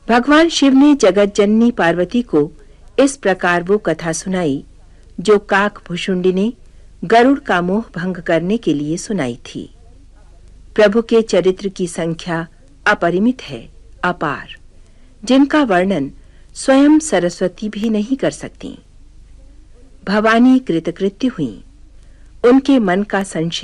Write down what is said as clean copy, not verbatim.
भगवान शिव ने जगत जननी पार्वती को इस प्रकार वो कथा सुनाई जो काकभुशुंडी ने गरुड़ का मोह भंग करने के लिए सुनाई थी। प्रभु के चरित्र की संख्या अपरिमित है, अपार, जिनका वर्णन स्वयं सरस्वती भी नहीं कर सकती। भवानी कृतकृत्य हुई। उनके मन का संशय